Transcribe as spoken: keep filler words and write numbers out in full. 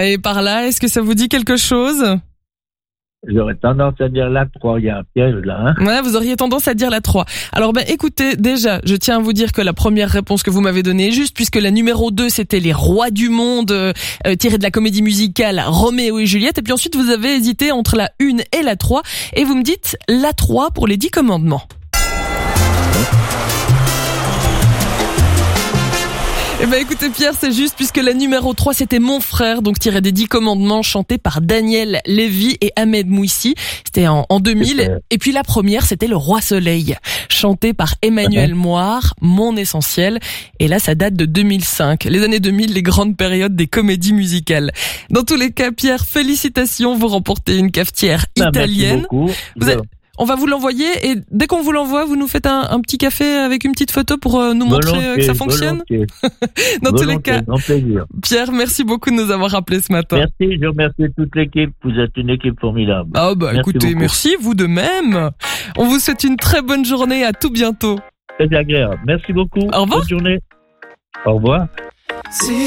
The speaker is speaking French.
et par là, est-ce que ça vous dit quelque chose ? J'aurais tendance à dire la trois, il y a un piège là. Hein. Ouais, vous auriez tendance à dire la trois. Alors ben écoutez, déjà, je tiens à vous dire que la première réponse que vous m'avez donnée est juste, puisque la numéro deux, c'était Les Rois du Monde, euh, tiré de la comédie musicale Roméo et Juliette. Et puis ensuite, vous avez hésité entre la une et la trois, et vous me dites la trois pour les dix commandements. Eh ben écoutez Pierre, c'est juste, puisque la numéro trois c'était Mon Frère, donc tiré des dix commandements, chanté par Daniel Lévy et Ahmed Mouissi. C'était en, en deux mille. Super. Et puis la première c'était Le Roi Soleil, chanté par Emmanuel uh-huh. Moir, Mon Essentiel. Et là ça date de deux mille cinq, les années deux mille, les grandes périodes des comédies musicales. Dans tous les cas Pierre, félicitations, vous remportez une cafetière bah, italienne. Merci beaucoup. Vous êtes... On va vous l'envoyer et dès qu'on vous l'envoie, vous nous faites un, un petit café avec une petite photo pour euh, nous montrer volontiers, euh, que ça fonctionne. Dans volontiers, tous les cas, plaisir. Pierre, merci beaucoup de nous avoir rappelés ce matin. Merci, je remercie toute l'équipe. Vous êtes une équipe formidable. Ah bah merci écoutez, beaucoup. Merci, vous de même. On vous souhaite une très bonne journée, à tout bientôt. Très agréable. Merci beaucoup. Au revoir. Bonne journée. Au revoir.